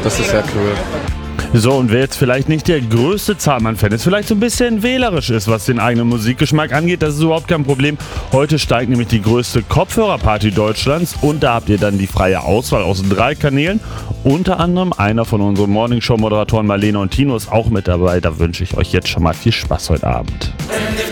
Das ist sehr cool. So, und wer jetzt vielleicht nicht der größte Zahnmann-Fan ist, vielleicht so ein bisschen wählerisch ist, was den eigenen Musikgeschmack angeht, das ist überhaupt kein Problem. Heute steigt nämlich die größte Kopfhörerparty Deutschlands und da habt ihr dann die freie Auswahl aus 3 Kanälen. Unter anderem einer von unseren Morningshow-Moderatoren Marlene und Tino ist auch mit dabei. Da wünsche ich euch jetzt schon mal viel Spaß heute Abend.